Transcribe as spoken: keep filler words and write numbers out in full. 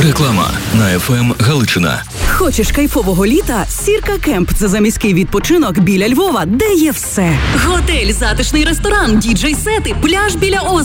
Реклама на еф ем Галичина. Хочеш кайфового літа? Сірка Кемп – це заміський відпочинок біля Львова, де є все. Готель, затишний ресторан, діджей-сети, пляж біля озера.